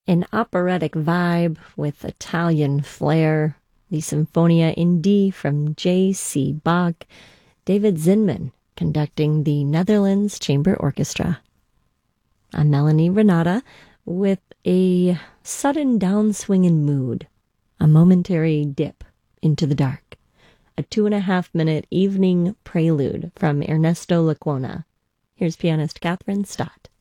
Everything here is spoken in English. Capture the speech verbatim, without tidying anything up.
An operatic vibe with Italian flair, the Sinfonia in D from J C. Bach, David Zinman conducting the Netherlands Chamber Orchestra. I'm Melanie Renata with a sudden downswing in mood, a momentary dip into the dark, a two and a half minute evening prelude from Ernesto Lecuona. Here's pianist Catherine Stott.